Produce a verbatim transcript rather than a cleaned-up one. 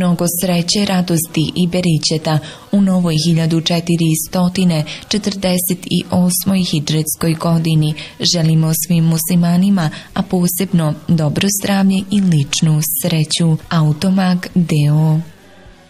mnogo sreće, radosti i beričeta u novoj hiljadu četiristo četrdeset osmoj hidžretskoj godini. Želimo svim muslimanima, a posebno dobro zdravlje i ličnu sreću. Automag d o o